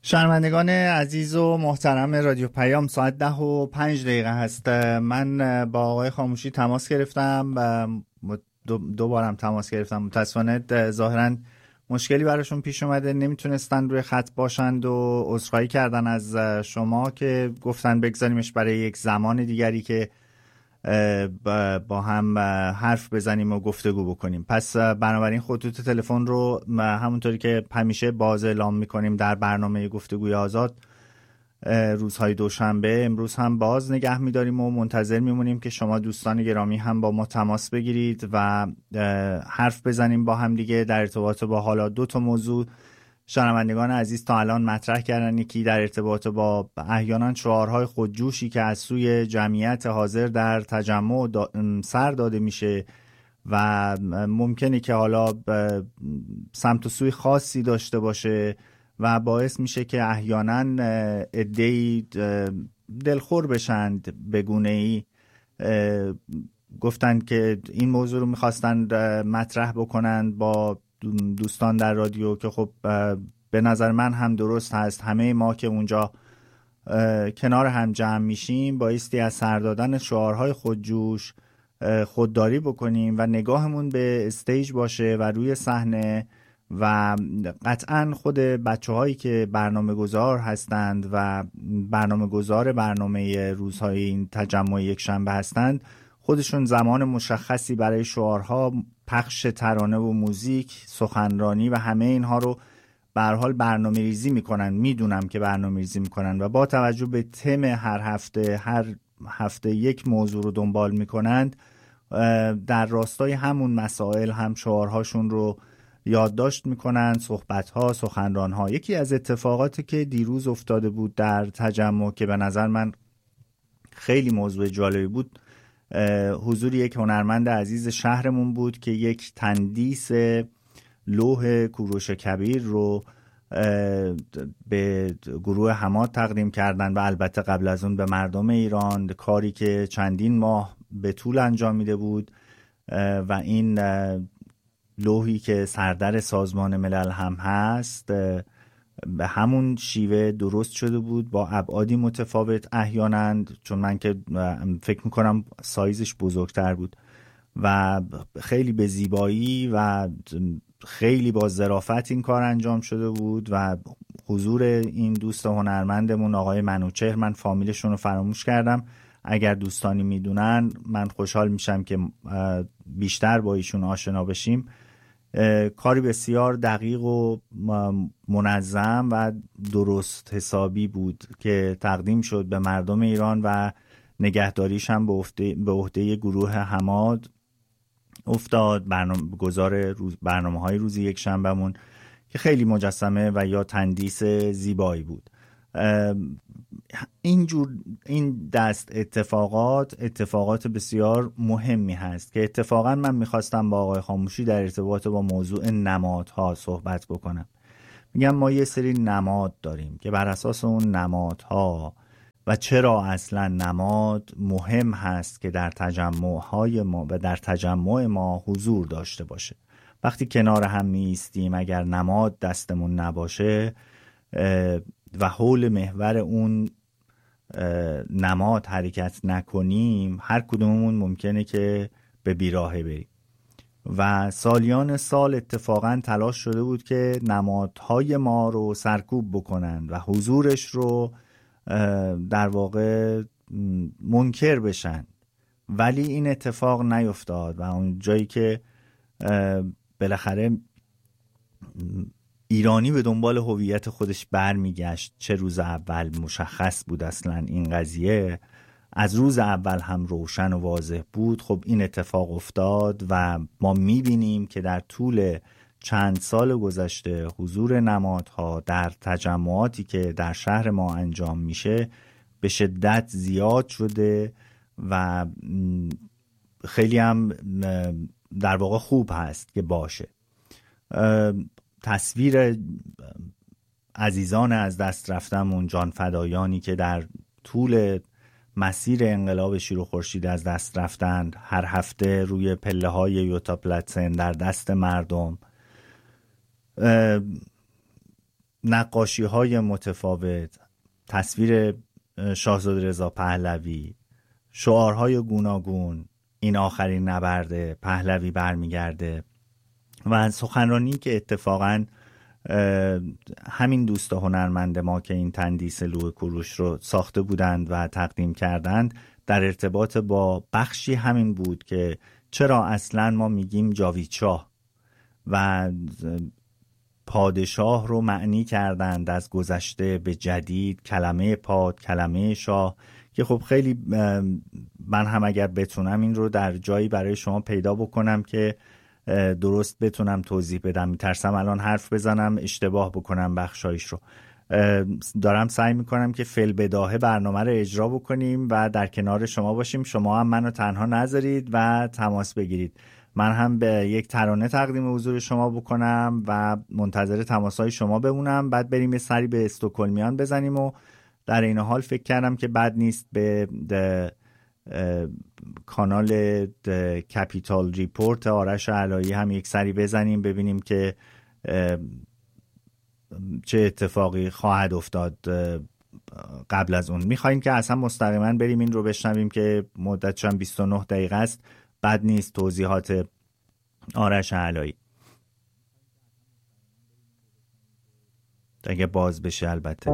شنوندگان عزیز و محترم رادیو پیام، ساعت 10:05 هست. من با آقای خاموشی تماس گرفتم و دو بارم تماس گرفتم. متاسفانه ظاهراً مشکلی براشون پیش اومده، نمیتونستن روی خط باشند و عذرخواهی کردن از شما که گفتن بگذاریمش برای یک زمان دیگری که با هم حرف بزنیم و گفتگو بکنیم. پس بنابراین خطوط تلفن رو همونطوری که همیشه باز اعلام میکنیم در برنامه گفتگوی آزاد روزهای دوشنبه، امروز هم باز نگه میداریم و منتظر میمونیم که شما دوستان گرامی هم با ما تماس بگیرید و حرف بزنیم با هم دیگه در ارتباط با حالا دو تا موضوع شنوندگان عزیز تا الان مطرح کردن. یکی در ارتباط با احیانا شعارهای خودجوشی که از سوی جمعیت حاضر در تجمع سر داده میشه و ممکنه که حالا سمت و سوی خاصی داشته باشه و باعث میشه که احیانا عده‌ای دلخور بشند. به گونه‌ای گفتن که این موضوع رو میخواستن مطرح بکنن با دوستان در رادیو که خب به نظر من هم درست هست. همه ما که اونجا کنار هم جمع میشیم بایستی از سر دادن شعارهای خودجوش خودداری بکنیم و نگاهمون به استیج باشه و روی صحنه و قطعا خود بچه هایی که برنامه گذار هستند و برنامه روزهای این تجمع یک شنبه هستند خودشون زمان مشخصی برای شعارها، پخش ترانه و موزیک، سخنرانی و همه اینها رو به هر حال برنامه ریزی میکنن. میدونم که برنامه ریزی میکنن و با توجه به تم هر هفته یک موضوع رو دنبال میکنند، در راستای همون مسائل هم شعارهاشون رو یادداشت میکنن، صحبتها، سخنرانها. یکی از اتفاقاتی که دیروز افتاده بود در تجمع که به نظر من خیلی موضوع جالبی بود، حضور یک هنرمند عزیز شهرمون بود که یک تندیس لوح کوروش کبیر رو به گروه حماد تقدیم کردن و البته قبل از اون به مردم ایران، کاری که چندین ماه به طول انجام میده بود و این لوحی که سردر سازمان ملل هم هست به همون شیوه درست شده بود با ابعادی متفاوت احیانا، چون من که فکر میکنم سایزش بزرگتر بود و خیلی به زیبایی و خیلی با ظرافت این کار انجام شده بود و حضور این دوست هنرمندمون آقای منوچهر، من فامیلشون رو فراموش کردم، اگر دوستانی میدونن من خوشحال میشم که بیشتر با ایشون آشنا بشیم. کاری بسیار دقیق و منظم و درست حسابی بود که تقدیم شد به مردم ایران و نگهداریش هم به عهده گروه حماد افتاد. برنامه‌های روز یک شنبهمون که خیلی مجسمه و یا تندیس زیبایی بود. این دست اتفاقات بسیار مهمی هست که اتفاقا من میخواستم با آقای خاموشی در ارتباط با موضوع نمادها صحبت بکنم. میگم ما یه سری نماد داریم که بر اساس اون نمادها و چرا اصلا نماد مهم هست که در تجمعهای ما و در تجمع ما حضور داشته باشه. وقتی کنار هم میایستیم اگر نماد دستمون نباشه و حول محور اون نماد حرکت نکنیم، هر کدوممون ممکنه که به بیراهه بریم و سالیان سال اتفاقا تلاش شده بود که نمادهای ما رو سرکوب بکنن و حضورش رو در واقع منکر بشن، ولی این اتفاق نیفتاد و اون جایی که بالاخره ایرانی به دنبال هویت خودش برمیگشت، چه روز اول مشخص بود اصلا این قضیه، از روز اول هم روشن و واضح بود. خب این اتفاق افتاد و ما میبینیم که در طول چند سال گذشته حضور نمادها در تجمعاتی که در شهر ما انجام میشه به شدت زیاد شده و خیلی هم در واقع خوب هست که باشه. تصویر عزیزان از دست رفتمون، جان فدایانی که در طول مسیر انقلاب شیر و خورشید از دست رفتند، هر هفته روی پله های یوتا پلاتسن در دست مردم، نقاشی های متفاوت، تصویر شاهزاده رضا پهلوی، شعارهای گوناگون، این آخرین نبرد، پهلوی برمیگرده و سخنرانی که اتفاقاً همین دوست هنرمند ما که این تندیس لوح کوروش رو ساخته بودند و تقدیم کردند در ارتباط با بخشی همین بود که چرا اصلاً ما میگیم جاوید شاه و پادشاه رو معنی کردند از گذشته به جدید، کلمه پاد، کلمه شاه، که خب خیلی من هم اگر بتونم این رو در جایی برای شما پیدا بکنم که درست بتونم توضیح بدم، میترسم الان حرف بزنم اشتباه بکنم بخشایش رو. دارم سعی میکنم که فی‌البداهه برنامه رو اجرا بکنیم و در کنار شما باشیم، شما هم منو تنها نذارید و تماس بگیرید. من هم به یک ترانه تقدیم حضور شما بکنم و منتظر تماسهای شما بمونم، بعد بریم یه سری به استکهلمیان بزنیم و در این حال فکر کردم که بد نیست به کانال کپیتال ریپورت آرش علایی هم یک سری بزنیم ببینیم که چه اتفاقی خواهد افتاد قبل از اون. میخواییم که اصلا مستقیما بریم این رو بشنویم که مدتش هم 29 دقیقه است، بد نیست توضیحات آرش علایی اگه باز بشه البته.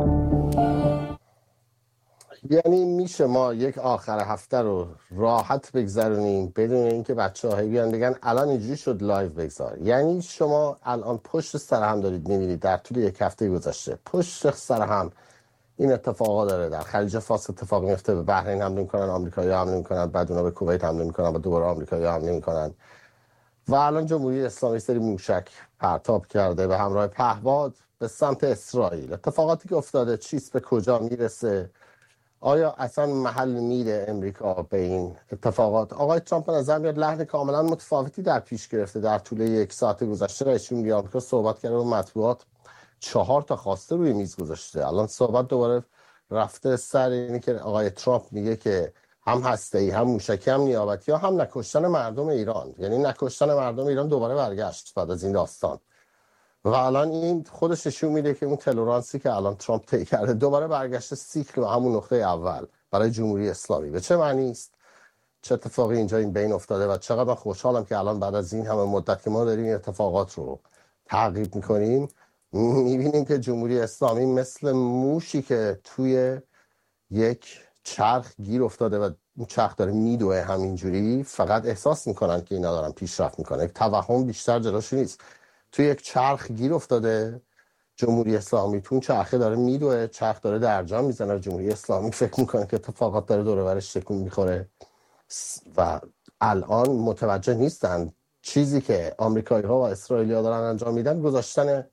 یعنی میشه ما یک آخر هفته رو راحت بگذرونیم بدون اینکه بچه‌ها بیان بگن الان اینجوری شد لایو بگذار؟ یعنی شما الان پشت سر هم دارید میبینید در طول یک هفته گذشته پشت سر هم این اتفاقا داره، در خلیج فارس اتفاق میفته، به بحرین حمله میکنن، آمریکایی‌ها حمله میکنن، بعد اونا به کویت حمله میکنن و دوباره آمریکایی‌ها حمله میکنن و الان جمهوری اسلامی سری موشک پرتاب کرده به همراه پهپاد به سمت اسرائیل. اتفاقاتی که افتاده چیست، به کجا میرسه، آیا اصلا محل میره امریکا به این اتفاقات؟ آقای ترامپ به نظر میاد لحن کاملا متفاوتی در پیش گرفته. در طول یک ساعت گذشته رئیس جمهوری آمریکا صحبت کرده و مطبوعات 4 تا خواسته روی میز گذاشته. الان صحبت دوباره رفته سر اینی که آقای ترامپ میگه که هم هسته‌ای، هم موشکی، هم نیابتی، یا هم نکشتن مردم ایران. یعنی نکشتن مردم ایران دوباره برگشت بعد از این داستان و الان این خودش نشون میده که اون تلورانسی که الان ترامپ طی کرده دوباره برگشته سیکل و همون نقطه اول برای جمهوری اسلامی. به چه معنی است؟ چه اتفاقی اینجا این بین افتاده و چقدر من خوشحالم که الان بعد از این همه مدت که ما داریم این اتفاقات رو تعقیب میکنیم میبینیم که جمهوری اسلامی مثل موشی که توی یک چرخ گیر افتاده و اون چرخ داره میدوه همینجوری، فقط احساس میکنن که اینا دارن پیشرفت میکنن، یک توهم بیشتر جلوش نیست. توی یک چرخ گیر افتاده جمهوری اسلامی، تو اون چرخه داره میدوه، چرخ داره درجا میزنه، جمهوری اسلامی فکر میکنه که اتفاقات داره دور و برش تکون میخوره و الان متوجه نیستن چیزی که آمریکایی ها و اسرائیلی ها دارن انجام میدن گذاشتن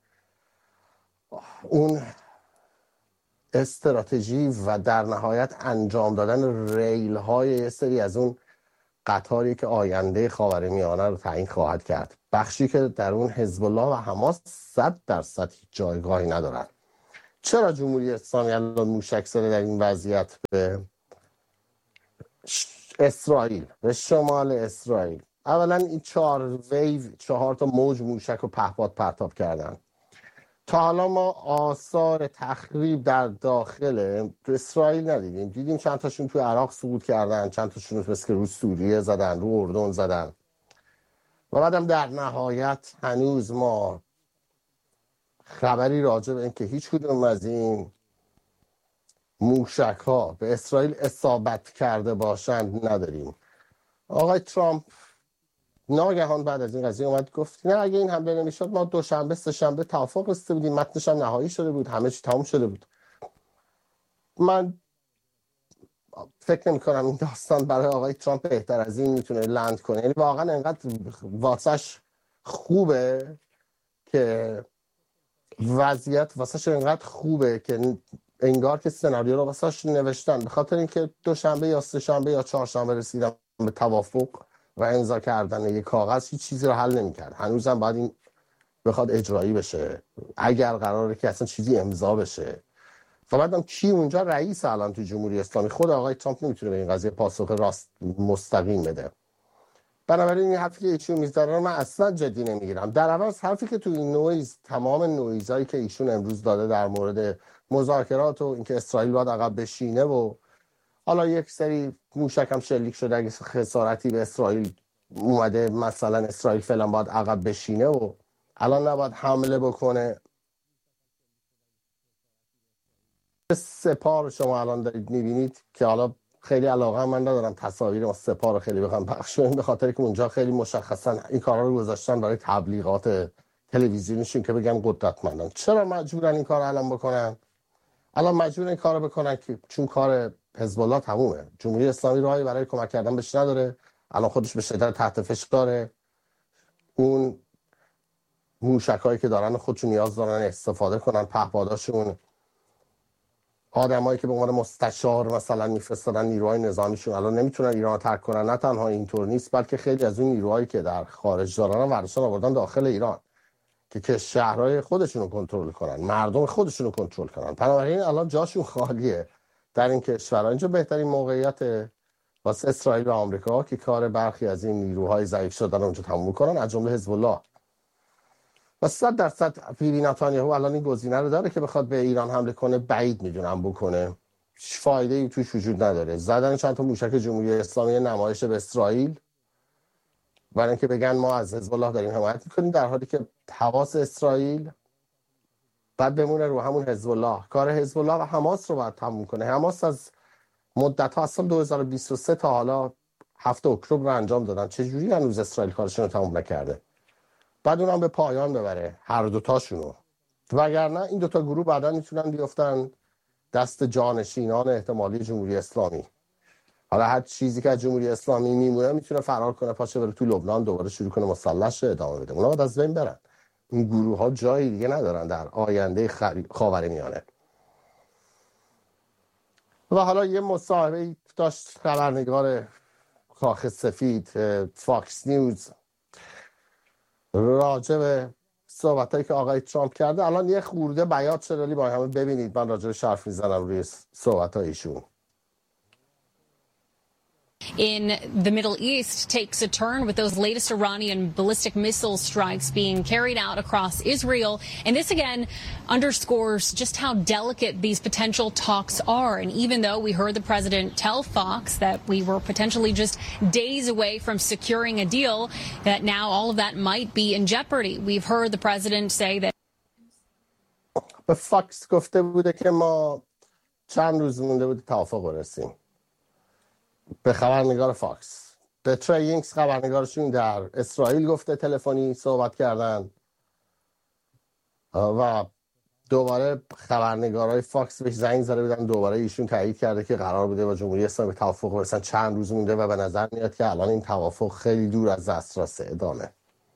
اون استراتژی و در نهایت انجام دادن ریل های یه سری از اون قطاری که آینده خاورمیانه رو تعیین خواهد کرد، بخشی که در اون حزب الله و حماس 100% جایگاهی ندارن. چرا جمهوری اسلامی الان موشک زده در این وضعیت به اسرائیل، به شمال اسرائیل؟ اولا این 4 تا موج موشک رو پهپاد پرتاب کردن. تا حالا ما آثار تخریب در داخل اسرائیل ندیدیم. دیدیم چند تاشون تو عراق سقوط کردن، چند تاشون مثل که رو سوریه زدن، رو اردن زدن و بعدم در نهایت هنوز ما خبری راجع به این که هیچ کدوم از این موشک ها به اسرائیل اصابت کرده باشند نداریم. آقای ترامپ ناگهان بعد از این قضیه اومد گفت نه اگه این حمله نمیشد ما دوشنبه سه‌شنبه توافق رسیده بودیم، متنش هم نهایی شده بود، همه چی تموم شده بود. من فکر نمی کنم این داستان برای آقای ترامپ بهتر از این میتونه لند کنه. یعنی واقعا انقدر واسش خوبه که وضعیت واسش انقدر خوبه که انگار که سناریو رو واسش نوشتن به خاطر اینکه دوشنبه یا سه‌شنبه یا چهارشنبه رسیدن به توافق و امضا کردن یک کاغذ هیچ چیزی رو حل نمی‌کرد. هنوزم باید این بخواد اجرایی بشه اگر قراره که اصلا چیزی امضا بشه. و بعدم کی اونجا رئیس الان تو جمهوری اسلامی؟ خود آقای ترامپ نمیتونه به این قضیه پاسخ راست مستقیم بده. بنابراین این حرفی که ایشون میزنه من اصلا جدی نمیگیرم. در عوض حرفی که تو این نویز، تمام نویزایی که ایشون امروز داده در مورد مذاکرات و اینکه اسرائیل باید عقب بشینه و حالا یک سری موشک هم شلیک شده اگه خسارتی به اسرائیل اومده، مثلا اسرائیل فعلا باید عقب بشینه و الان نباید حمله بکنه. سپاه رو شما الان دارید میبینید که حالا خیلی علاقه من ندارم تصاویر ما سپاه رو خیلی بخوام پخش کنیم، به خاطر که اونجا خیلی مشخصا این کارا رو گذاشتن برای تبلیغات تلویزیونیشون که بگن قدرتمندن. چرا مجبورن این کار الان بکنن؟ الان مجبورن این کارو بکنن که چون کار حزب الله تمومه. جمهوری اسلامی راهی برای کمک کردن بهش نداره، الان خودش به شدت تحت فشاره. اون موشکایی که دارن خودشون نیاز دارن استفاده کنن، پهپاداشون، آدمایی که به عنوان مستشار مثلا میفرستادن نیروهای نظامیشون الان نمیتونن ایران رو ترک کنن. نه تنها اینطور نیست، بلکه خیلی از اون نیروهایی که در خارج دارن ورشان آوردن داخل ایران که شهرهای خودشون رو کنترل کنن، مردم خودشون رو کنترل کنن. بنابراین الان جاشون خالیه در این کشورها. اینجا بهترین موقعیت واسه اسرائیل و آمریکا که کار برخی از این نیروهای ضعیف شدن اونجا تموم کنن، از جمله حزب الله. و 100% بیبی نتانیاهو الان این گزینه رو داره که بخواد به ایران حمله کنه. بعید میدونم بکنه، فایده ای توش وجود نداره. زدن چند تا موشک جمهوری اسلامی نمایش به اسرائیل برای اینکه بگن ما از حزب الله داریم حمایت میکنیم، در حالی که حواس اسرائیل بعد بمونه رو همون حزب الله. کار حزب الله و حماس رو باید تموم کنه. حماس از مدت ها، از سال 2023 تا حالا 7 اکتبر رو انجام دادن، چجوری هنوز اسرائیل کارشون رو تموم نکرده؟ بعد اونم به پایان ببره هر دوتاشونو، وگرنه این دوتا گروه بعدا میتونن بیفتن دست جانشینان احتمالی جمهوری اسلامی. حالا هر چیزی که از جمهوری اسلامی میمونه میتونه فرار کنه، پاشه بره تو لبنان دوباره شروع کنه مسلح ادامه بده. اونا باید از بین برن. این گروه ها جایی دیگه ندارن در آینده خاورمیانه. و حالا یه مصاحبه داشت خبرنگار کاخ سفید فاکس نیوز راجع به صحبتایی که آقای ترامپ کرده. الان یه خورده بیات شده، ولی با همه ببینید من راجع به حرف میزنم روی صحبتایشون. In the Middle East takes a turn with those latest Iranian ballistic missile strikes being carried out across Israel. And this again underscores just how delicate these potential talks are. And even though we heard the president tell Fox that we were potentially just days away from securing a deal, that now all of that might be in jeopardy. We've heard the president say that به فاکس گفته بوده که ما چند روز مونده بود توافق برسیم. به خبرنگار فاکس. به تریینگز خبرنگارشون در اسرائیل گفته، تلفنی صحبت کردن و دوباره خبرنگارای فاکس بهش زنگ زده بودن، دوباره ایشون تایید کرده که قرار بوده با جمهوری اسلامی توافق برسن. چند روز مونده و به نظر میاد که الان این توافق خیلی دور از دسترس ادامه.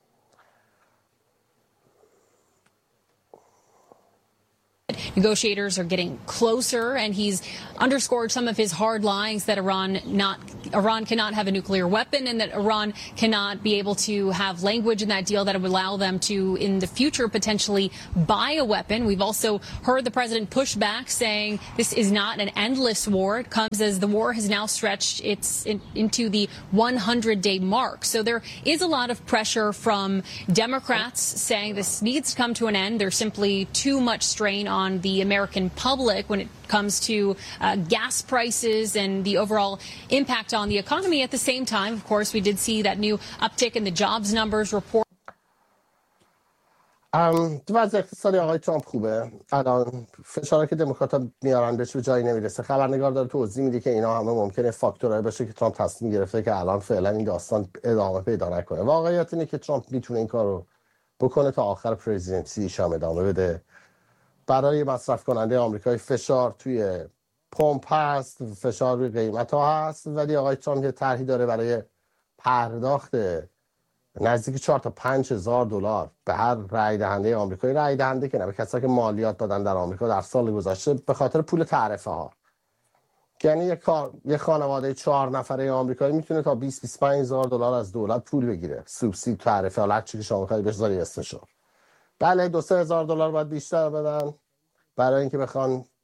negotiators are getting closer, and he's underscored some of his hard lines that Iran cannot have a nuclear weapon, and that Iran cannot be able to have language in that deal that would allow them to, in the future, potentially buy a weapon. We've also heard the president push back, saying this is not an endless war. It comes as the war has now stretched into the 100-day mark. So there is a lot of pressure from Democrats saying this needs to come to an end. There's simply too much strain on the American public when it comes to gas prices and the overall impact on the economy. At the same time, of course, we did see that new uptick in the jobs numbers report. وضع اقتصادی آقای ترامپ خوبه. الان فشاری که دموکرات‌ها میارن بهش به جایی نمیرسه. خبرنگار داره توضیح میده که اینا همه ممکنه فاکتورایی باشه که ترامپ تصمیم گرفته که الان فعلا این داستان ادامه پیدا نکنه. واقعیت اینه که ترامپ میتونه این کارو بکنه تا آخر پرزیدنسیش هم ادامه بده. برای مصرف کننده آمریکایی فشار توی پمپ هست، فشار روی قیمت ها هست، ولی آقای ترامپ یه طرحی داره برای پرداخت نزدیک 4 تا 5 هزار دلار به هر رای دهنده آمریکایی، رای دهنده که نه، به کسایی که مالیات دادن در آمریکا در سال گذشته به خاطر پول تعرفه ها. یعنی یه خانواده 4 نفره آمریکایی میتونه تا 20-25 هزار دلار از دولت پول بگیره، سوبسید، تعرفه، حالا چیزی که شما می‌خواید بذاری اسمشو. بله 2-3 هزار دلار باید بیشتر بدن برای اینکه بخوان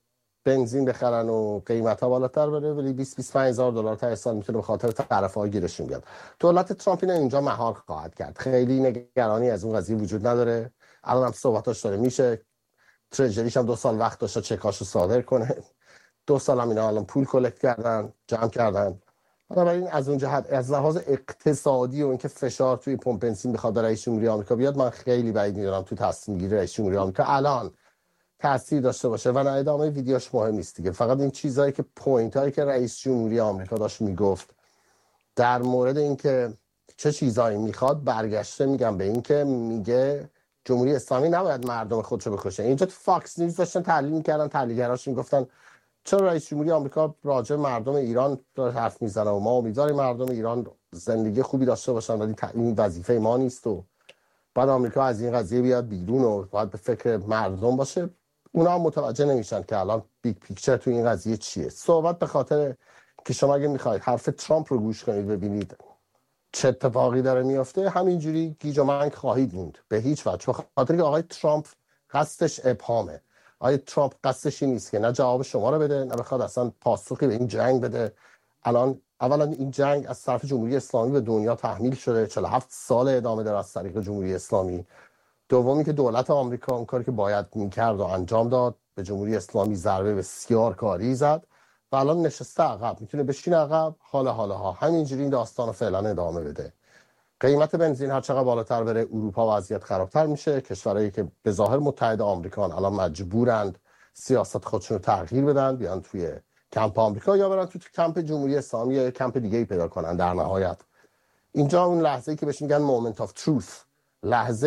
بنزین بخرن و قیمت‌ها بالاتر بره، ولی 20-25 هزار دلار تا سال میتونه به خاطر طرف‌ها گیرشون بیاد. دولت ترامپ اینو اینجا مهار خواهد کرد. خیلی نگرانی از اون قضیه وجود نداره. الان هم صحبتاش داره میشه. ترژریش هم 2 سال وقت داشته چکاشو صادر کنه. 2 سال هم اینا الان پول کلکت کردن، جمع کردن. بنابراین از اون جهت از لحاظ اقتصادی و اینکه فشار توی پمپ بنزین بخواد رئیس جمهوری آمریکا بیاد، من خیلی بعید میدونم تو تصمیم گیری رئیس جمهوری آمریکا الان تاثیر داشته باشه و نه ادامه ویدیوش مهم نیست دیگه. فقط این چیزایی که پوینت هایی که رئیس جمهوری آمریکا داشت میگفت در مورد اینکه چه چیزایی میخواد، برگشته میگم به اینکه میگه جمهوری اسلامی نباید مردم خودشو بکشه. اینجا تو فاکس نیوز داشتن تحلیل میکردن، تحلیلگراش میگفتن چرا رئیس جمهوری آمریکا راجع مردم ایران حرف میزنه و ما امیدواریم مردم ایران زندگی خوبی داشته باشن، ولی این وظیفه ما نیست و بعد آمریکا از این قضیه بیاد بیرون و باید به فکر مردم باشه. اونا هم متوجه نمیشن که الان بیگ پیکچر تو این قضیه چیه. صحبت به خاطر که شما اگه میخواید حرف ترامپ رو گوش کنید ببینید چه اتفاقی داره میفته، همینجوری گیج و منگ خواهید موند به هیچ وجه، به خاطر که آقای ترامپ قصدش ابهامه. آقای ترامپ قصدش این نیست که نه جواب شما رو بده، نه بخواد اصلا پاسخی به این جنگ بده. الان اولا این جنگ از طرف جمهوری اسلامی به دنیا تحمیل شده، 47 سال ادامه داره از طریق جمهوری اسلامی. دومی که دولت آمریکا اون کاری که باید میکرد و انجام داد، به جمهوری اسلامی ضربه بسیار کاری زد و الان نشسته عقب، میتونه بشینه عقب، حالا همینجوری این داستان رو فعلا ادامه بده. قیمت بنزین هر چقدر بالاتر بره اروپا وضعیت خرابتر میشه. کشورهایی که به ظاهر متحد آمریکان الان مجبورند سیاست خودشون رو تغییر بدن، بیان توی کمپ آمریکا یا برن تو کمپ جمهوری اسلامی یا کمپ دیگه‌ای پیدا کنن. در نهایت اینجا اون لحظه‌ای که بهش میگن مومنت آف تروث، لحظه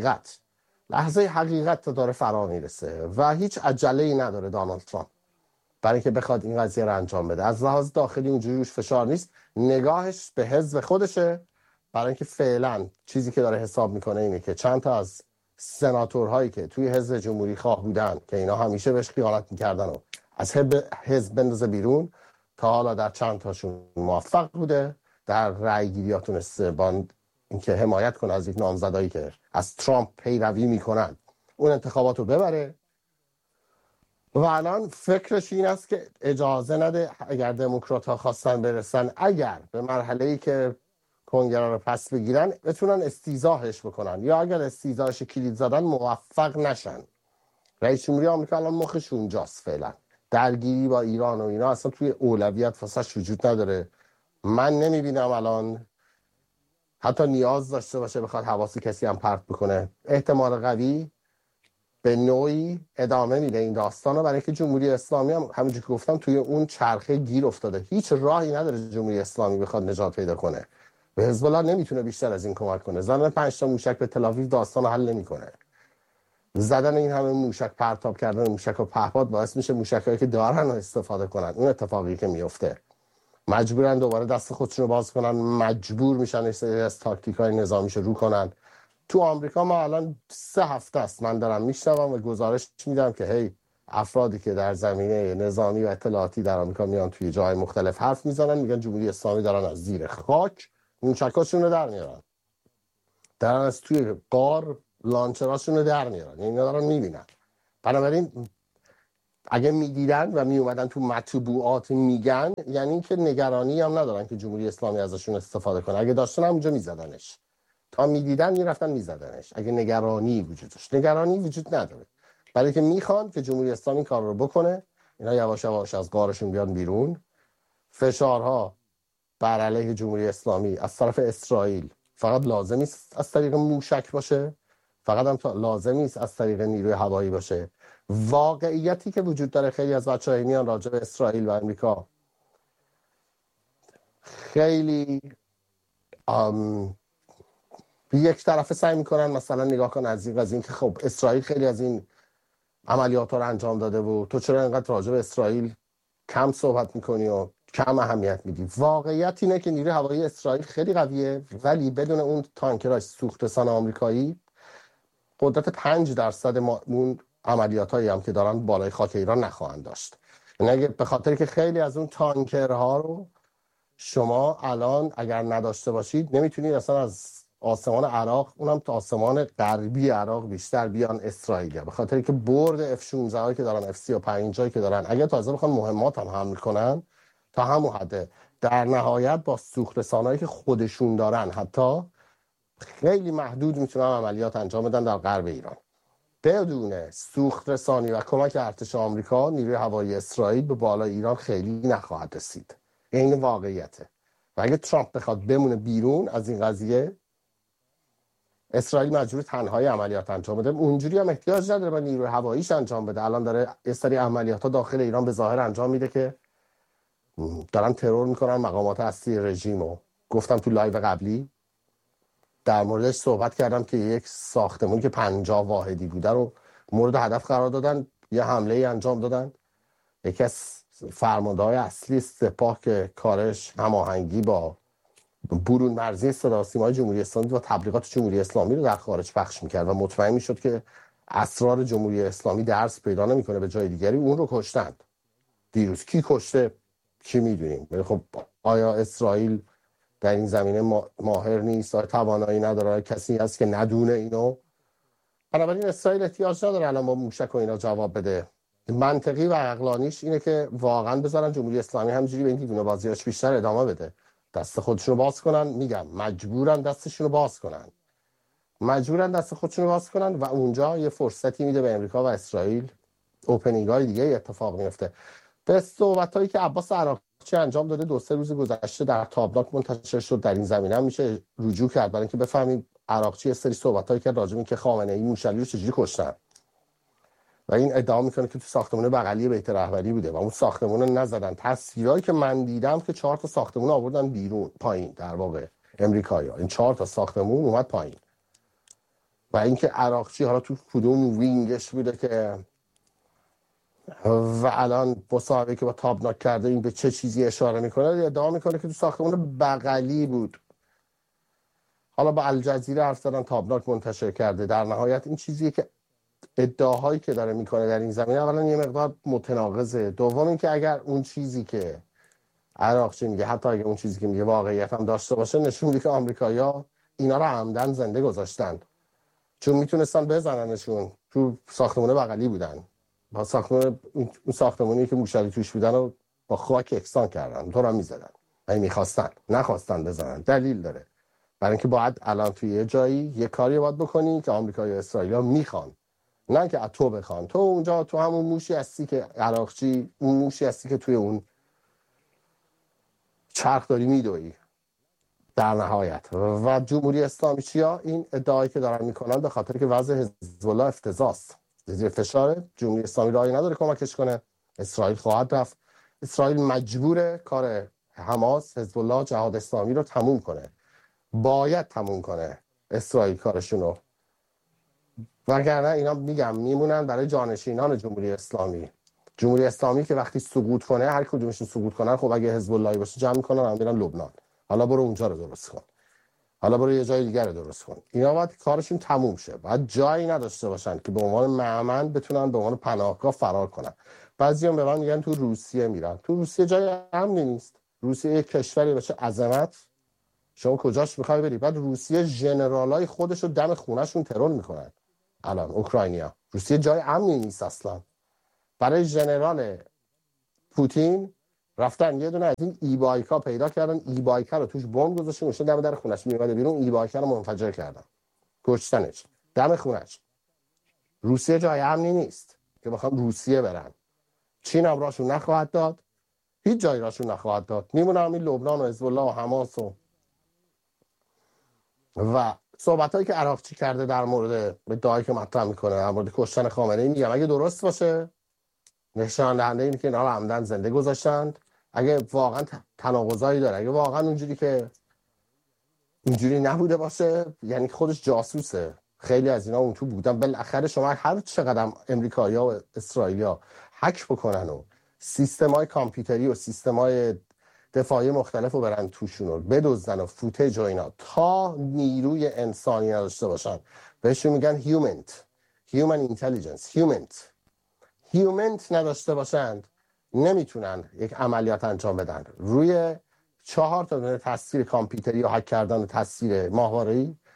حقیقت داره فرا میرسه و هیچ عجله‌ای نداره دونالد ترامپ برای اینکه بخواد این قضیه رو انجام بده. از لحاظ داخلی اونجوری روش فشار نیست، نگاهش به حزب خودشه، برای اینکه فعلا چیزی که داره حساب میکنه اینه که چند تا از سناتورهایی که توی حزب جمهوری خواه بودن که اینا همیشه بهش خیانت میکردن و از حزب بندازه بیرون، تا حالا در چند تاشون موفق بوده در رأی گیری‌ها تونسته با اینکه حمایت کنه از یک نامزدایی که از ترامپ پیروی میکنن اون انتخابات رو ببره و الان فکرش این است که اجازه نده اگر دموکرات‌ها خواستن برسن، اگر به مرحله‌ای که کنگره رو پس بگیرن، بتونن استیضاحش بکنن یا اگر استیضاحش کلید زدن موفق نشن. رئیس جمهوری آمریکا الان مخش اونجاست فعلا. درگیری با ایران و اینا اصلا توی اولویت واسش وجود نداره. من نمیبینم الان حتی نیاز داشته باشه بخواد حواس کسی هم پرت بکنه. احتمال قوی به نوعی ادامه میده این داستانو، برای اینکه جمهوری اسلامی هم همونجوری که گفتم توی اون چرخه گیر افتاده. هیچ راهی نداره جمهوری اسلامی بخواد نجات پیدا کنه. به حزب الله نمیتونه بیشتر از این کمک کنه. زدن 5 تا موشک به تل‌آویو داستانو حل نمیکنه. زدن این همه موشک، پرتاب کردن موشک و پهپاد باعث میشه موشکایی که دارن استفاده کنن. اون اتفاقی که میفته، مجبورن دوباره دست خودشون رو باز کنن، مجبور میشن از تاکتیکای نظامیشو رو کنن. تو آمریکا ما الان 3 هفته است من دارم میشنوم و گزارش میدم که هی افرادی که در زمینه نظامی و اطلاعاتی در آمریکا میان توی جای مختلف حرف میزنن، میگن جمهوری اسلامی دارن از زیر خاک موشکاشون رو در میارن، دارن از توی غار لانچراشون رو در میارن. یعنی دارن میبینن. بنابراین اگه میدیدن و میومدن تو مطبوعات میگن، یعنی که نگرانی هم ندارن که جمهوری اسلامی ازشون استفاده کنه. اگه داشتن همونجا میزدنش، تا میدیدن میرفتن میزدنش. اگه نگرانی وجود داشت، نگرانی وجود نداره، برای که میخوان که جمهوری اسلامی کار رو بکنه، اینا یواش یواش از غارشون بیان بیرون. فشارها بر علیه جمهوری اسلامی از طرف اسرائیل فقط لازم نیست از طریق موشک باشه، فقط هم لازم نیست از طریق نیروی هوایی باشه. واقعیتی که وجود داره، خیلی از بچه‌ها میان راجع به اسرائیل و امریکا خیلی یک طرفه سعی میکنن مثلا نگاه کن از این که خب اسرائیل خیلی از این عملیات رو انجام داده و تو چرا اینقدر راجع به اسرائیل کم صحبت میکنی و کم اهمیت میدی. واقعیت اینه که نیروی هوایی اسرائیل خیلی قویه، ولی بدون اون تانکرهای سوخته‌سان آمریکایی قدرت 5% اون عملیاتایی هم که دارن بالای خاک ایران نخواهند داشت. یعنی به خاطر که خیلی از اون تانکرها رو شما الان اگر نداشته باشید نمیتونید اصلا از آسمان عراق، اونم تا آسمان غربی عراق بیشتر بیان اسرائیل، به خاطر که برد F-16 هایی که دارن، F-35 هایی که دارن، اگه تازه بخوان مهمات هم حمل کنن تا همون حده، در نهایت با سوخت رسانایی که خودشون دارن حتی خیلی محدود میتونن عملیات انجام بدن در غرب ایران. بدون سوخت رسانی و کمک ارتش آمریکا، نیروی هوایی اسرائیل به بالای ایران خیلی نخواهد رسید. این واقعیته. و اگه ترامپ بخواد بمونه بیرون از این قضیه، اسرائیل مجبور تنهایی عملیات انجام بده. اونجوری هم احتیاج نداره به نیروی هواییش انجام بده. الان داره یه سری عملیات‌ها داخل ایران به ظاهر انجام میده که دارن ترور میکنن مقامات اصلی رژیمو. گفتم تو لایو قبلی در موردش صحبت کردم که یک ساختمون که 50 واحدی بوده رو مورد هدف قرار دادن، یه حمله انجام دادن. یکی از فرمانده‌های اصلی سپاه که کارش هماهنگی با برون مرزی صدا و سیمای جمهوری اسلامی و تبلیغات جمهوری اسلامی رو در خارج پخش میکرد و مطمئن میشد که اسرار جمهوری اسلامی درس پیدا نمیکنه به جای دیگری، اون رو کشتند. دیروز کی کشته کی میدونیم. خب آیا اسرائیل در این زمینه ماهر نیست؟ آیا توانایی نداره؟ کسی هست که ندونه اینو؟ بنابراین اسرائیل احتیاج نداره الان با موشک و اینا جواب بده. منطقی و عقلانیش اینه که واقعا بذارن جمهوری اسلامی همینجوری به این دیوونه بازیاش بیشتر ادامه بده، دست خودشونو باز کنن. میگم مجبورن دستشونو باز کنن، مجبورن دست خودشونو باز کنن و اونجا یه فرصتی میده به امریکا و اسرائیل، اوپنینگ های دیگه اتفاق میفته. به صحبتایی که عباس عراقچی انجام داده 2-3 روز گذشته در تابلاک منتشر شد، در این زمینه هم میشه رجوع کرد برای اینکه بفهمیم عراقچی سری صحبتایی که راجع به اینکه خامنه‌ای موشلی رو چجوری کشتن و این ادعا میکنه که تو ساختمون بغلی بیت رهبری بوده و اون ساختمون رو نزدن. تصویرایی که من دیدم که 4 تا ساختمون آوردن بیرون پایین، در واقع امریکایی‌ها این 4 تا ساختمون اومد پایین و اینکه عراقچی حالا تو کدوم وینگش بوده که و الان مصاحبه که با تابناک کرده این به چه چیزی اشاره میکنه، ادعا میکنه که تو ساختمون بغلی بود. حالا با الجزیره حرف زدن، تابناک منتشر کرده. در نهایت این چیزیه که ادعاهایی که داره میکنه در این زمینه اولا یه مقدار متناقضه، دوم اینکه اگر اون چیزی که عراقچی میگه، حتی اگه اون چیزی که میگه واقعیت هم داشته باشه، نشون میده که آمریکایی‌ها اینا رو عمدن زنده گذاشتن، چون میتونستن بزننشون. تو ساختمون بغلی بودن، با ساختمون اون ساختمونی که موشلی توش بودن رو با خاک یکسان کردن، تو رو میزدن. اگه میخواستن، نخواستن بزنن، دلیل داره. برای اینکه باید الان توی یه جایی یه کاری باید بکنی که آمریکا یا اسرائیل میخوان، نه که تو بخوان. تو اونجا تو همون موشی هستی که عراقچی، اون موشی هستی که توی اون چرخ داری میدوی در نهایت. و جمهوری اسلامی چیا؟ این ادعایی که دارن میکنن به خاطر که وضع حزب الله افتضاحست، زیر فشار. جمهوری اسلامی راهی نداره کمکش کنه، اسرائیل خواهد رفت. اسرائیل مجبور کار حماس، حزب الله، جهاد اسلامی رو تموم کنه، باید تموم کنه اسرائیل کارشونو، وگرنه اینا میگم میمونن برای جانشینان جمهوری اسلامی. جمهوری اسلامی که وقتی سقوط کنه، هر کدومشون سقوط کنن، خب اگه حزب الله باشه جمع میکنن هم میرن لبنان، حالا برو اونجا رو درست کن، حالا برو یه جای دیگر رو درست کن. اینا باید کارشون تموم شه، باید جایی نداشته باشن که به عنوان مأمن بتونن به عنوان پناهگاه فرار کنن. بعضیا به من میگن تو روسیه میرن، تو روسیه جای امنی نیست. روسیه یک کشوری باشه عظمت، شما کجاش میخوای بری؟ بعد روسیه ژنرالای خودش رو دم خونه‌شون ترور میکنن. الان اوکراینیا، روسیه جای امنی نیست اصلا. برای ژنرال پوتین رفتن یه دونه از این ای بایکا پیدا کردن، ای بایکا رو توش بمب گذاشتن، میشه دم در خونش میومده بیرون، ای بایکا رو منفجر کردن، کشتنش دم خونش. روسیه جای امنی نیست که بخوام روسیه برن. چین هم راشون نخواهد داد، هیچ جایی راشون نخواهد داد، میمونه همین لبنان و حزب الله و حماس و صحبتایی که عراقچی کرده در مورد ادعایی که مطرح میکنه در مورد کشتن خامنه‌ای. میگم اگه درست باشه نشان دهنده اینه که اینا رو عمدن زنده گذاشتند. اگه واقعا تناقضایی داره، اگه واقعا اونجوری که اینجوری نبوده باشه، یعنی خودش جاسوسه. خیلی از اینا اون تو بودن. بالاخره شما هر چقدر امریکایی‌ها و اسرائیلی‌ها هک بکنن و سیستم‌های کامپیوتری و سیستم‌های دفاعی مختلف رو برن توشون رو بدزدن و فوتج و اینا، تا نیروی انسانی نداشته باشن، بهشون میگن human intelligence، human نداشته باشند، نمیتونن یک عملیات انجام بدن. روی 4 تا تصویر کامپیوتری و هک کردن تصویر ماهواره‌ای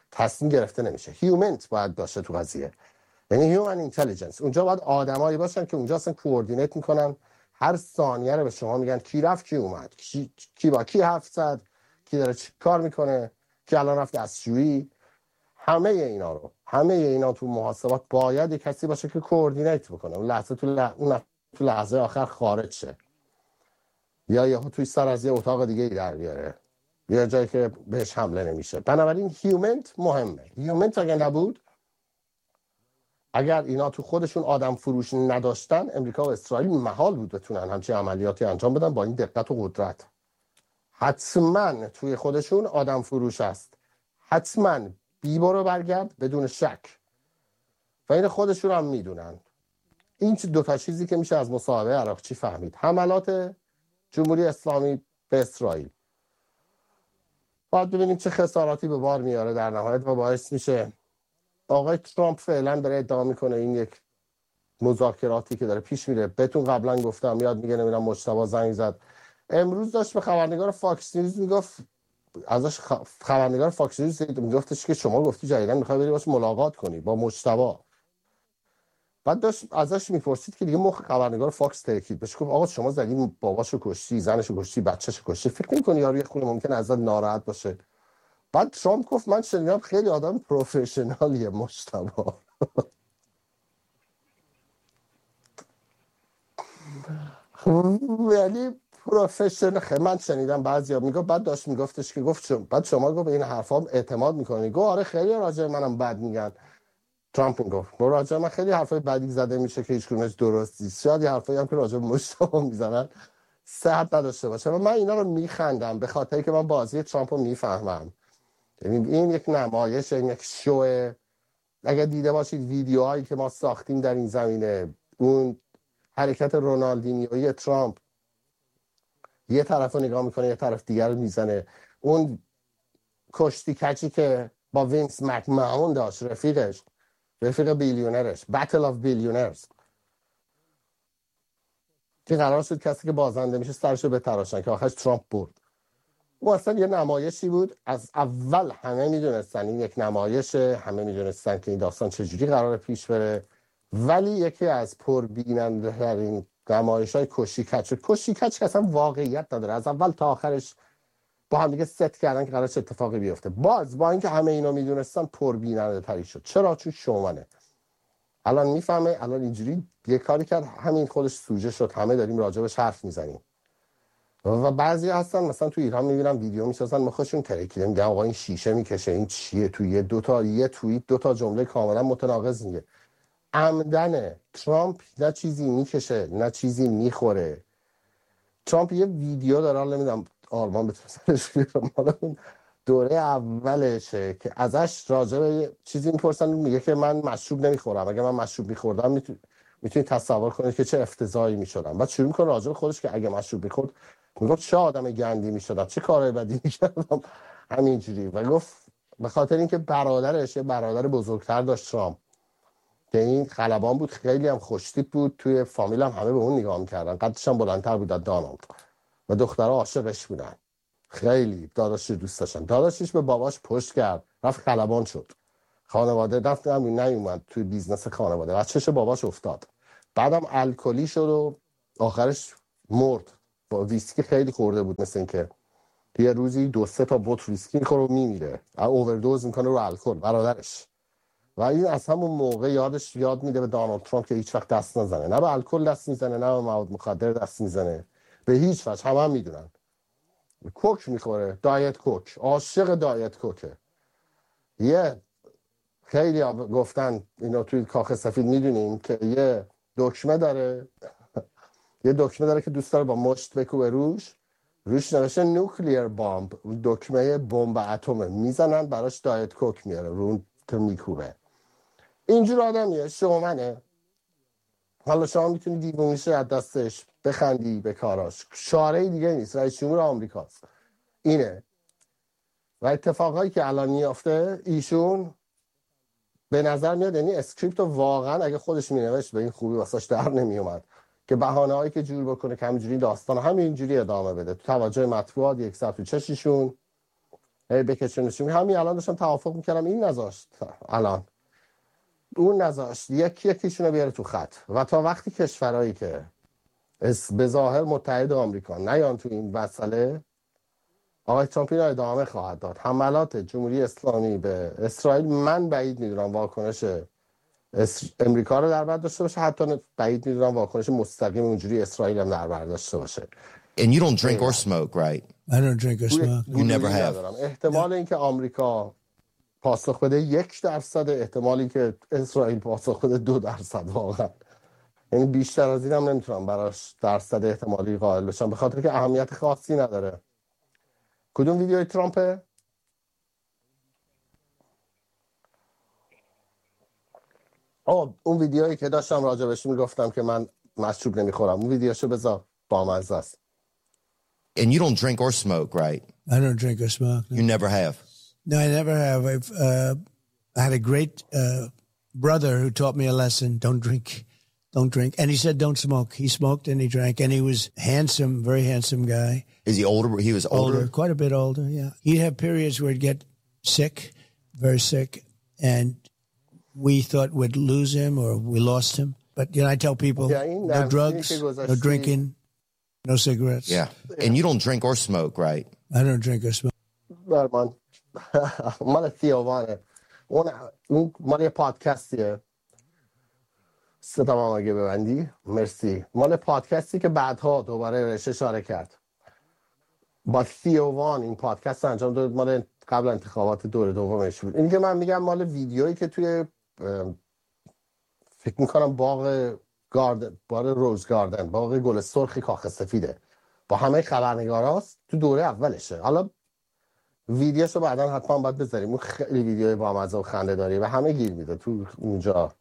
تصمیم گرفته نمیشه. هیومنت باید باشه تو قضیه، یعنی هیومن اینتلیجنس. اونجا باید آدمایی باشن که اونجا اصلا کوردینیت میکنن، هر ثانیه رو به شما میگن کی رفت کی اومد، کی با کی حرف زد، کی داره چی کار میکنه، کی الان رفت دستشویی. همه اینا تو محاسبات باید کسی باشه که کوردینیت بکنه. اون لحظه تو لحظه آخر خارج شه، یا یهو توی سر از یه اتاق دیگه ای در بیاره، یه جایی که بهش حمله نمیشه. بنابراین هیومنت مهمه. هیومنت اگه نبود، اگر اینا تو خودشون آدم فروش نداشتن، امریکا و اسرائیل محال بود بتونن همچین عملیاتی انجام بدن با این دقت و قدرت. حتما توی خودشون آدم فروش هست، حتما بی برو برگرد بدون شک، و این خودشون هم میدونن. این دوتا چیزی که میشه از مصاحبه عراقچی فهمید. حملات جمهوری اسلامی به اسرائیل، باید ببینیم چه خساراتی به بار میاره در نهایت و باعث میشه آقای ترامپ فعلا داره ادعا میکنه این یک مذاکراتی که داره پیش میره. بهتون قبلا گفتم، یاد میگه نمیدونم مجتبی زنگ زد امروز، داشت به خبرنگار فاکس نیوز میگفت، ازش خبرنگار فاکس نیوز میگفتش که شما گفتی جدیدن میخوای بری باش ملاقات کنی با مجتبی. بعد داشت ازش میپرسید که دیگه مخ خبرنگار فاکس ترکید، بهش گفت آقا شما زدی باباشو کشتی، زنشو کشتی، بچه‌شو کشتی، فکر نمی‌کنی یارو یه خونه ممکن ازت ناراحت باشه؟ بعد ترامپ گفت من شنیدم خیلی آدم پروفشنالیه مجتبی. یعنی پروفشنال. من شنیدم بعضیا میگه، بعد داشت میگفتش که بعد شما گفت به این حرفام اعتماد میکنی؟ گفت آره خیلی راجع منم بد میگن. ترامپ میگفت راجع من خیلی حرفای بدی زده میشه که هیچ کدومش درست نیست، شاید یه حرفایی هم که راجع به مجتبی میزنن صحت نداشته باشه. و من اینا رو میخندم به خاطری که من بازی ترامپ رو میفهمم. یعنی این یک نمایش، این یک شو. اگر دیده باشید ویدیوهایی که ما ساختیم در این زمینه، اون حرکت رونالدینیویی ترامپ، یه طرف رو نگاه میکنه یه طرف دیگر رو میزنه، اون کشتی کچی که با وینس مکمهون داشت، رفیق بیلیونرش، بتل آف بیلیونرز، که قرار شد کسی که بازنده میشه سرشو بتراشن که آخرش ترامپ برد. اون اصلا یه نمایشی بود. از اول همه میدونستن این یک نمایشه، همه میدونستن که این داستان چجوری قرار پیش بره، ولی یکی از پربیننده ترین نمایش‌های کشتی کچ که اصلا واقعیت نداره، از اول تا آخرش با هم دیگه ست کردن که قرار چه اتفاقی بیفته. باز با اینکه همه اینا میدونستن پربیننده تری شد. چرا؟ چون شومنه. الان میفهمه، الان اینجوری یه کاری کرد همین خودش سوژه شد، همه داریم راجبش حرف میزنیم. و بعضی هستن مثلا تو ایران میبینم ویدیو میسازن مخشون ترکیده، میگن آقا این شیشه میکشه، این چیه؟ تو یه توییت دو تا جمله کاملا متناقض میگه. عمدن ترامپ نه چیزی میکشه نه چیزی میخوره. ترامپ یه ویدیو داره، حالا نمیدونم آرمان بتونه سرش بیاره، مال اون دوره اولشه که ازش راجع به چیزی میپرسن، میگه که من مشروب نمیخورم، اگه من مشروب میخوردم میتونید تصور کنید که چه افتضاحی میشدم. بعد شروع میکنه راجع به خودش که اگه مشروب میخورد میگفت چه آدم گندی میشدم، چه کارهای بدی میکردم، همینجوری. و گفت به خاطر اینکه برادرش یه برادر بزرگتر داشت ترامپ که این خلبان بود، خیلی هم خوشتیپ بود، توی فامیل هم همه به اون نگاه میکردن، قدش هم بلندتر بود از دانالد و دخترها عاشقش بودن، خیلی داداشش دوست داشتن. داداشش به باباش پشت کرد، رفت خلبان شد، خانواده رفت نیومد توی بیزنس خانواده، بچه‌ش باباش افتاد، بعدم الکلی شد و آخرش مرد. با ویسکی خیلی خورده بود، مثل اینکه یه روزی 2-3 تا بطر ویسکی میخوره و میمیره، اووردوز میکنه رو الکل، برادرش. و این از همون موقع یاد میده به دونالد ترامپ که هیچ وقت دست نزنه، نه به الکل دست میزنه، نه به مواد مخدر دست میزنه، به هیچ وجه. هم میدونن کوک میخوره، دایت کوک، عاشق دایت کوکه. یه خیلی گفتن اینو توی کاخ سفید میدونیم که یه دکمه داره که دوست داره با مشت بکوبه روش نوشته نوکلیر بامب، دکمه بمب اتمه، میزنن براش دایت کوک میاره رو اون تو میکوبه. اینجور آدمیه، شومنه. حالا شما میتونی دیوونیشه از دستش بخندی به کاراش، چاره دیگه نیست، رئیس جمهور آمریکاست اینه. و اتفاقایی که الان میافته ایشون به نظر میاد، یعنی اسکریپت واقعا اگه خودش مینوشت به این خوبی واسش در نمیومد که بهانه‌هایی که جور بکنه که همینجوری داستان همینجوری ادامه بده، تو توجه مطبوعات یک سر تو چششون، بکشونشون. همین الان داشتم توافق میکردم، این نذاشت، الان اون نذاشت، یکیشون رو بیاره تو خط. و تا وقتی کشورهایی که به ظاهر متحد آمریکا نیان تو این مسئله، آقای ترامپ اینو ادامه خواهد داد. حملات جمهوری اسلامی به اسرائیل من بعید میدونم واکنش امریکا رو در بر داشته باشه، حتی بعید میدونم واکنش مستقیم اونجوری اسرائیل هم در بر داشته باشه. And you don't drink or smoke, right? I don't drink or smoke. You never have. احتمال اینکه آمریکا پاسخ بده 1%، احتمالی که اسرائیل پاسخ بده 2% واقعا. یعنی بیشتر از این هم نمیتونم براش درصد احتمالی قائل بشم، به خاطر که اهمیت خاصی نداره. کدوم ویدیوی ترامپه؟ اون ویدیویی که داشتم راجبش میگفتم که من مشروب نمیخورم، اون ویدیوشو بذار، بامزه است. And you don't drink or smoke, right? I don't drink or smoke. No. You never have. No, I never have. I had a great brother who taught me a lesson. Don't drink. And he said don't smoke. He smoked and he drank, and he was handsome, very handsome guy. Is he older? He was older? Quite a bit older, yeah. He'd have periods where he'd get sick, very sick, and we thought we'd lose him or we lost him. But, you know, I tell people, no drugs, no drinking, no cigarettes. Yeah. And you don't drink or smoke, right? I don't drink or smoke. برمان مال تیوانه، اون مال یه پادکستیه. ستم هم اگه ببندی مرسی. مال پادکستی که بعدها دوباره رش اشاره کرد با تیوان. این پادکست انجام داد مال قبل انتخابات دور دومش بود. اینی که من میگم مال ویدیویی که توی فکر میکنم باغ روز گاردن، باغ گل سرخ کاخ سفیده، با همه خبرنگاراست، تو دوره اولشه. حالا ویدیوشو بعدا حتما باید بذاریم، اون خیلی ویدیوی با مزه و خنده داری و همه گیر میده تو اونجا.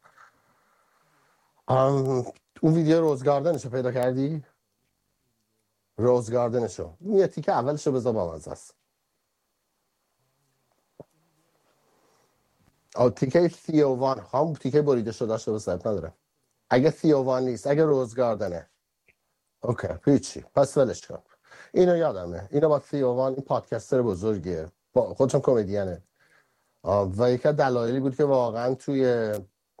اون ویدیو روز گاردنشو پیدا کردی؟ روز گاردنشو، اون یه تیکه اولشو بذار با مزه است. تیکه تیوان، هم تیکه بریده شده شده بسید نداره. اگه تیوان نیست، اگه روز گاردنه، اوکی هیچی، پس ولش کن. اینو یادمه، اینو با تیوان، این پادکستر بزرگیه، خودشون کمدینه و یکی از دلایلی بود که واقعا توی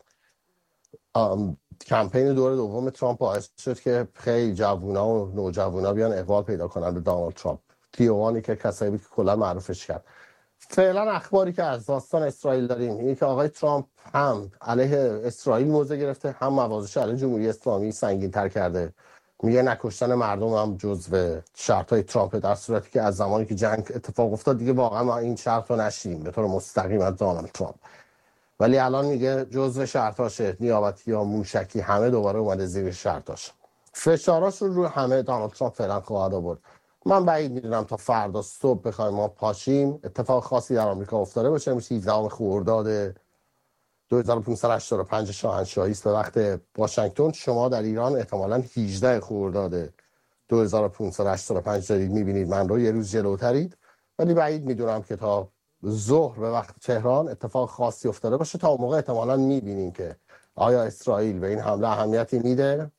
کمپین دور دوم ترامپ باعث شد که خیلی جوونا و نوجوانا بیان اقبال پیدا کنن به دونالد ترامپ. تیوانی که کسایی بود که کلا معروفش کرد. فعلا اخباری که از داستان اسرائیل داریم اینه که آقای ترامپ هم علیه اسرائیل موضع گرفته، هم موازش علیه جمهوری اسلامی سنگین تر کرده. میگه نکشتن مردم هم جزو شرطهای ترامپ، در صورتی که از زمانی که جنگ اتفاق افتاد دیگه واقعا ما این شرط رو نشیدیم به طور مستقیم از دونالد ترامپ، ولی الان میگه جزو شرطاشه، نیابتی یا موشکی همه دوباره اومده زیر شرطاش. فشاراش رو همه دونالد ترامپ فعلا خواهد آورد. من بعید میدونم تا فردا صبح بخوایم ما پاشیم اتفاق خاصی در آمریکا افتاده باشه. میشه 17 خرداد 2585 شاهنشاهی است به وقت واشنگتن. شما در ایران احتمالاً 18 خرداد 2585 دارید میبینید، من رو یه روز جلوترید، ولی بعید میدونم که تا ظهر به وقت تهران اتفاق خاصی افتاده باشه. تا اون موقع احتمالاً میبینیم که آیا اسرائیل به این حمله اهمیتی میده.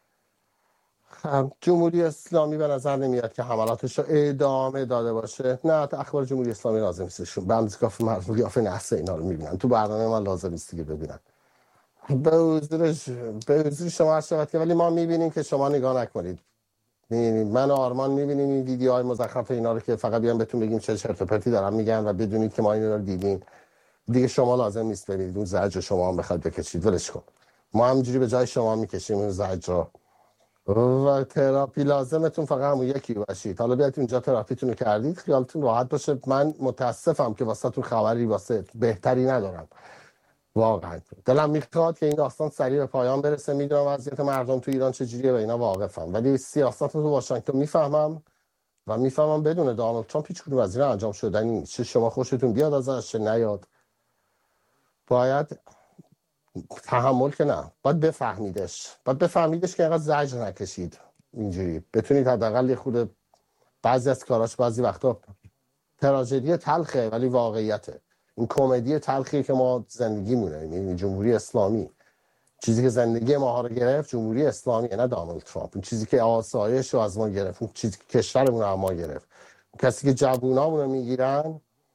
جمهوری اسلامی به نظر نمیاد که حملاتش رو ادامه داده باشه. نه، اخبار جمهوری اسلامی لازم نیستشون، به اندازه کافی مردم قیافه نحس اینا رو میبینن. تو برنامه من لازم نیست که ببینن. به حضور شما هر شود که، ولی ما میبینیم که شما نگاه نکنید. میبینید من و آرمان میبینیم این ویدیوهای مزخرف اینا رو که فقط بیان بهتون بگیم چه چرت و پرتی دارن میگن و بدونید که ما اینا رو دیدیم. دیگه شما لازم نیست ببینید اون زجر شما هم بخواد بکشید، ولش کن. ما همینجوری به جای شما میکشیم اون زجر رو. و تراپی لازمتون فقط همون یکی باشید. حالا بیاید اونجا تراپیتون رو کردید خیالتون راحت باشه. من متاسفم که واسهتون خبری واسه بهتری ندارم، واقعا دلم میخواد که این داستان سریع به پایان برسه. میدونم وضعیت مردم تو ایران چجوریه و اینا واقفم، ولی سیاست تو واشنگتن میفهمم و میفهمم بدون دونالد ترامپ هیچ کدوم از اینا انجام شدنی نیست. چه شما خوشتون بیاد ازش چه نیاد، باید تحمل که نه، باید بفهمیدش که اینقدر زجر نکشید. اینجوری بتونید حداقل یه خود بعضی از کاراش بعضی وقتا تراژدی تلخه ولی واقعیته. این کمدی تلخی که ما زندگی مونه. این جمهوری اسلامی، چیزی که زندگی ما رو گرفت جمهوری اسلامی، نه دونالد ترامپ. این چیزی که آسایش رو از ما گرفت، این چیزی که کشورمون رو از ما گرفت، کسی که جوونامون رو میگیرن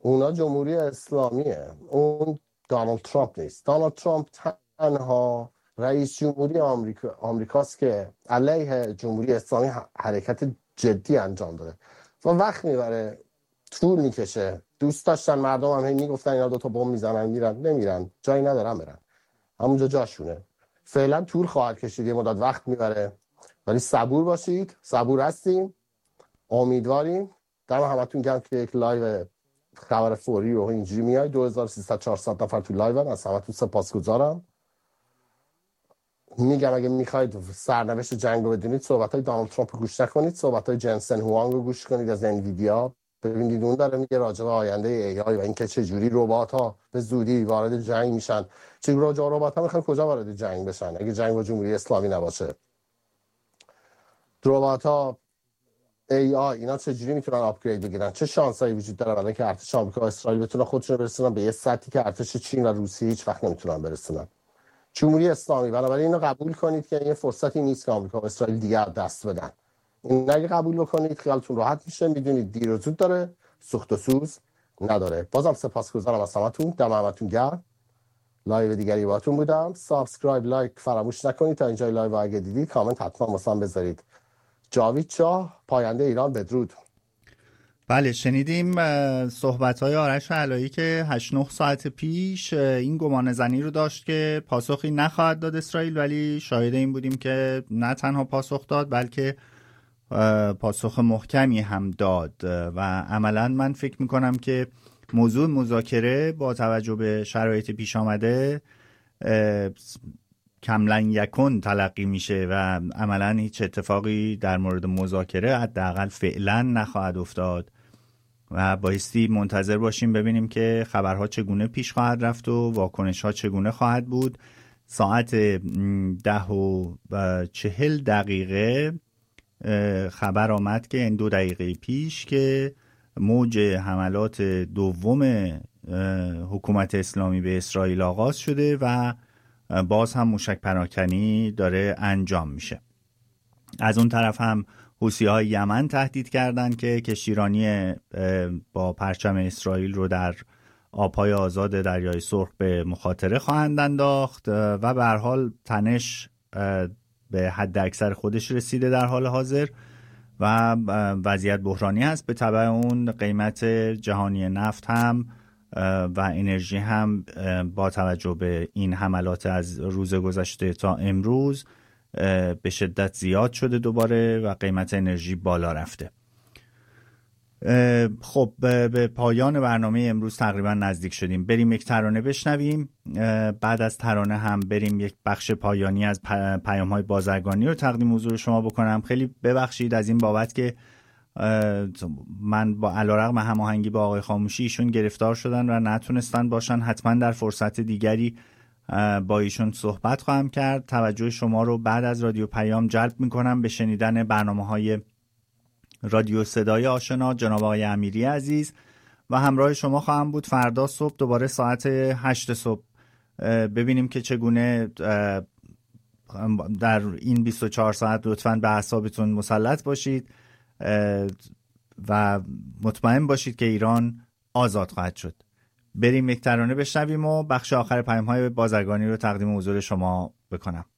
اونا جمهوری اسلامیه، اون دونالد ترامپ نیست. دونالد ترامپ تنها رئیس جمهوری آمریکاست که علیه جمهوری اسلامی حرکت جدی انجام داده و وقت میبره، طول میکشه. دوست داشتن مردم هم هی میگفتن اینا دوتا بمب میزنن میرن، نمیرن، جایی ندارن برن، همونجا جاشونه. فعلا طول خواهد کشید، یه مدت وقت میبره، ولی صبور باشید. صبور هستیم، امیدواریم. دم همتون گرم که یک لایو خبر فوری و اینجوری میای. 2300-400 نفر تو لایو، از همتون سپاسگزارم. میگم اگه میخواید سرنوشت جنگ رو بدونید، صحبت‌های دونالد ترامپ رو گوش نکنید، صحبت‌های جنسن هوانگ رو گوش کنید از انویدیا. ببینید اون داره میگه راجع به آینده ای آی و اینکه چه جوری ربات‌ها به زودی وارد جنگ میشن. چه راجع به ربات‌ها میخوان کجا وارد جنگ بشن اگه جنگ با جمهوری اسلامی نباشه؟ ربات‌ها ای آی اینا چه جوری میتونن آپگرید بگیرن؟ چه شانسایی وجود داره برای اینکه ارتش آمریکا و اسرائیل بتونن خودشون برسونن به یه سطحی که ارتش چین و روسیه هیچ وقت نمیتونن برسونن؟ جمهوری اسلامی. بنابراین اینو قبول کنید که این فرصتی نیست که آمریکا و اسرائیل دیگر دست بدن. این اگه قبول بکنید خیالتون راحت میشه، میدونید دیر و زود داره، سوخت و سوز نداره. بازم سپاسگزارم از همتون، دم همتون گرم. لایو دیگری باهاتون بودم. سابسکرایب، لایک فراموش نکنید. تا اینجای لایو اگه دیدید کامنت حتما واسم بذارید. جاوید شاه، پاینده ایران، بدرود. بله، شنیدیم صحبت‌های آرش علایی که 8-9 ساعت پیش این گمانه‌زنی رو داشت که پاسخی نخواهد داد اسرائیل، ولی شاهد این بودیم که نه تنها پاسخ داد بلکه پاسخ محکمی هم داد و عملاً من فکر می‌کنم که موضوع مذاکره با توجه به شرایط پیش آمده کملن یکن تلقی میشه و عملاً هیچ اتفاقی در مورد مذاکره حداقل فعلا نخواهد افتاد و بایستی منتظر باشیم ببینیم که خبرها چگونه پیش خواهد رفت و واکنش‌ها چگونه خواهد بود. ساعت 10:40 خبر آمد که این 2 دقیقه پیش که موج حملات دوم حکومت اسلامی به اسرائیل آغاز شده و باز هم موشک پراکنی داره انجام میشه. از اون طرف هم حوثی‌های یمن تهدید کردند که کشتیرانی با پرچم اسرائیل رو در آبهای آزاد دریای سرخ به مخاطره خواهند انداخت و به هر حال تنش به حد اکثر خودش رسیده در حال حاضر و وضعیت بحرانی هست. به تبع اون قیمت جهانی نفت هم و انرژی هم با توجه به این حملات از روز گذشته تا امروز به شدت زیاد شده دوباره و قیمت انرژی بالا رفته. خب به پایان برنامه امروز تقریبا نزدیک شدیم. بریم یک ترانه بشنویم، بعد از ترانه هم بریم یک بخش پایانی از پیام‌های بازرگانی رو تقدیم حضور شما بکنم. خیلی ببخشید از این بابت که من با علیرغم هماهنگی با آقای خاموشی ایشون گرفتار شدن و نتونستن باشن. حتما در فرصت دیگری با ایشون صحبت خواهم کرد. توجه شما رو بعد از رادیو پیام جلب میکنم به شنیدن برنامه‌های رادیو صدای آشنا جناب آقای امیری عزیز و همراه شما خواهم بود فردا صبح دوباره ساعت 8 صبح. ببینیم که چگونه در این 24 ساعت لطفاً به اعصابتون مسلط باشید و مطمئن باشید که ایران آزاد خواهد شد. بریم یک ترانه بشنویم و بخش آخر پیام‌های بازرگانی رو تقدیم حضور شما بکنم.